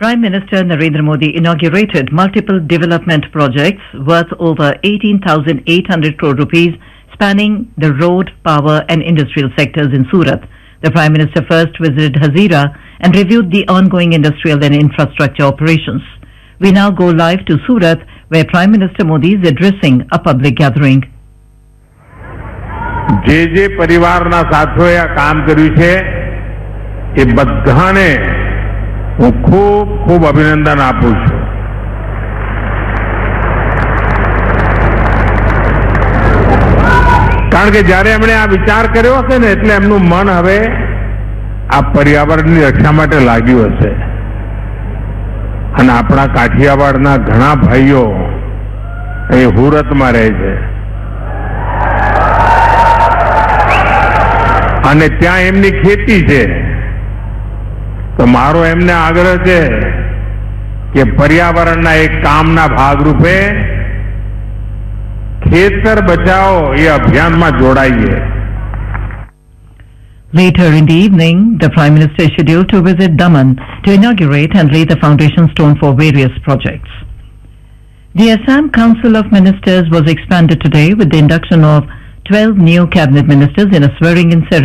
Prime Minister Narendra Modi inaugurated multiple development projects worth over 18,800 crore rupees spanning the road, power and industrial sectors in Surat. The Prime Minister first visited Hazira and reviewed the ongoing industrial and infrastructure operations. We now go live to Surat, where Prime Minister Modi is addressing a public gathering. જે પરિવારના સાથોએ આ કામ કર્યું છે એ બધાને હું ખૂબ ખૂબ અભિનંદન આપું છું. કારણ કે જ્યારે એમણે આ વિચાર કર્યો હશે ને એટલે એમનું મન હવે આ પર્યાવરણની રક્ષા માટે લાગ્યું હશે. અને આપણા કાઠિયાવાડના ઘણા ભાઈઓ અહીં સુરતમાં રહે છે અને ત્યાં એમની ખેતી છે. તો મારો એમને આગ્રહ છે કે પર્યાવરણના એક કામના ભાગરૂપે ખેતર બચાવો એ અભિયાનમાં જોડાઈએ. Later in the evening, the Prime Minister is scheduled to visit Daman to inaugurate and lay the foundation stone for various projects. The Assam Council of Ministers was expanded today with the induction of 12 new cabinet ministers in a swearing-in ceremony.